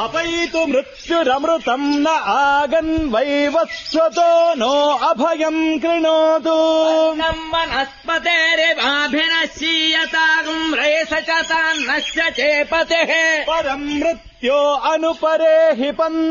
आपयितु मृत्युरमृतम् न आगन्वैवस्वतो नो अभयम् कृणोतु वनस्पतेरिवाभिनश्यतागम् रेष च तान्नश्च चेपतेः परम् मृत्यो अनुपरे हि